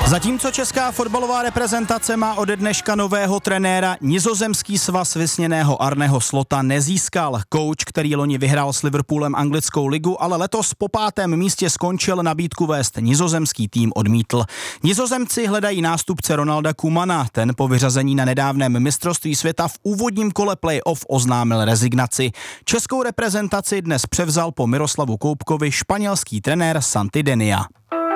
Zatímco česká fotbalová reprezentace má ode dneška nového trenéra, nizozemský svaz vysněného Arneho Slota nezískal. Coach, který loni vyhrál s Liverpoolem anglickou ligu, ale letos po 5. místě skončil, nabídku vést nizozemský tým odmítl. Nizozemci hledají nástupce Ronalda Koemana, ten po vyřazení na nedávném mistrovství světa v úvodním kole playoff oznámil rezignaci. Českou reprezentaci dnes převzal po Miroslavu Koupkovi španělský trenér Santi Denia.